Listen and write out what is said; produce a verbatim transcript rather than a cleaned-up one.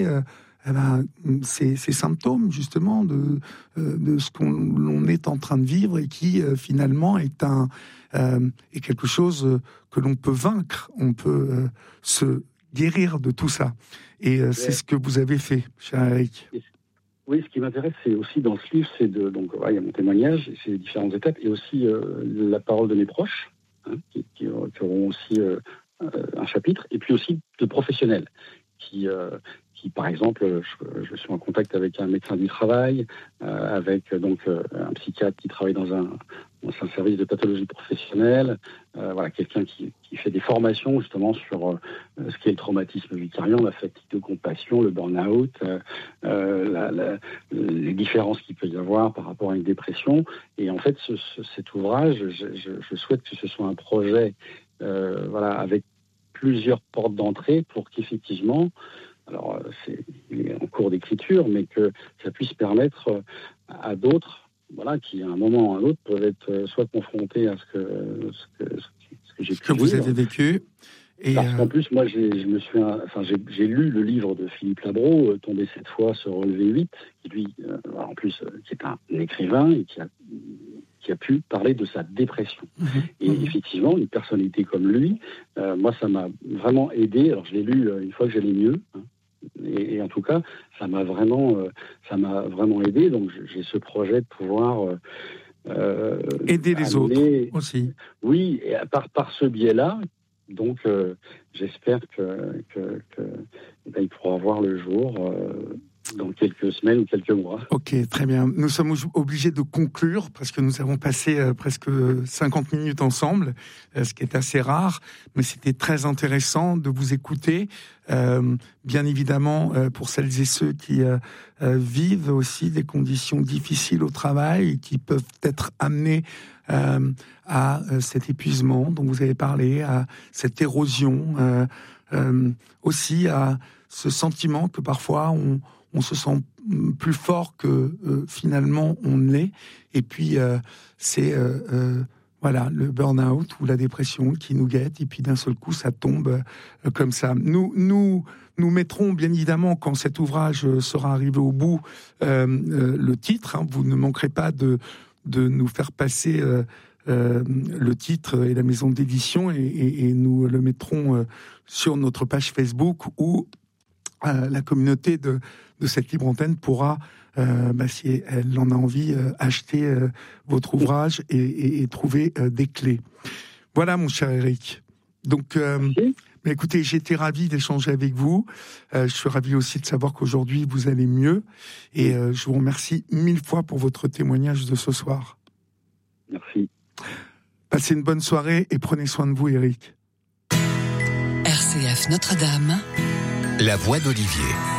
euh, eh ben, ces, ces symptômes justement de, euh, de ce qu'on l'on est en train de vivre et qui euh, finalement est, un, euh, est quelque chose que l'on peut vaincre, on peut euh, se guérir de tout ça. Et euh, c'est ce que vous avez fait, cher Eric. Oui, ce qui m'intéresse, c'est aussi dans ce livre, c'est de donc ouais, il y a mon témoignage, c'est les différentes étapes, et aussi euh, la parole de mes proches, hein, qui, qui, qui auront aussi euh, un chapitre, et puis aussi de professionnels, qui, euh, qui par exemple, je, je suis en contact avec un médecin du travail, euh, avec donc euh, un psychiatre qui travaille dans un, dans un service de pathologie professionnelle, euh, voilà, quelqu'un qui, qui fait des formations justement sur euh, ce qu'est le traumatisme vicariant, la fatigue de compassion, le burn-out, euh, euh, la, la, les différences qu'il peut y avoir par rapport à une dépression. Et en fait, ce, ce, cet ouvrage, je, je, je souhaite que ce soit un projet euh, voilà, avec plusieurs portes d'entrée pour qu'effectivement, alors c'est, il est en cours d'écriture, mais que ça puisse permettre à d'autres, voilà, qui à un moment ou à un autre peuvent être soit confrontés à ce que, ce que, ce que j'ai ce que vous avez vécu. Et Parce qu'en plus, moi, j'ai, je me suis, enfin, j'ai, j'ai lu le livre de Philippe Labro, euh, Tomber cette fois, se relever huit, qui lui, euh, en plus, euh, qui est un écrivain et qui a, qui a pu parler de sa dépression. Mmh. Et mmh. effectivement, une personnalité comme lui, euh, moi, ça m'a vraiment aidé. Alors, je l'ai lu euh, une fois que j'allais mieux. Hein. Et, et en tout cas, ça m'a vraiment, euh, ça m'a vraiment aidé. Donc, j'ai ce projet de pouvoir euh, euh, aider les amener, autres aussi. Oui, et par par ce biais-là. Donc, euh, j'espère que, que, que eh ben, il pourra voir le jour euh, dans quelques semaines ou quelques mois. Ok, très bien. Nous sommes obligés de conclure parce que nous avons passé euh, presque cinquante minutes ensemble, euh, ce qui est assez rare, mais c'était très intéressant de vous écouter. Euh, bien évidemment, euh, pour celles et ceux qui euh, euh, vivent aussi des conditions difficiles au travail et qui peuvent être amenés euh, à euh, cet épuisement dont vous avez parlé, à cette érosion, euh, euh, aussi à ce sentiment que parfois on on se sent plus fort que euh, finalement on ne l'est. Et puis euh, c'est euh, euh, voilà le burn-out ou la dépression qui nous guette. Et puis d'un seul coup ça tombe euh, comme ça. Nous nous nous mettrons bien évidemment quand cet ouvrage sera arrivé au bout euh, euh, le titre. Hein, vous ne manquerez pas de de nous faire passer euh, euh, le titre et la maison d'édition et, et, et nous le mettrons euh, sur notre page Facebook où euh, la communauté de de cette libre antenne pourra, euh, bah, si elle en a envie, euh, acheter euh, votre ouvrage et, et, et trouver euh, des clés. Voilà, mon cher Eric. Donc, euh, mais écoutez, j'étais ravi d'échanger avec vous. Euh, je suis ravi aussi de savoir qu'aujourd'hui vous allez mieux. Et euh, je vous remercie mille fois pour votre témoignage de ce soir. Merci. Passez une bonne soirée et prenez soin de vous, Eric. R C F Notre-Dame. La voix d'Olivier.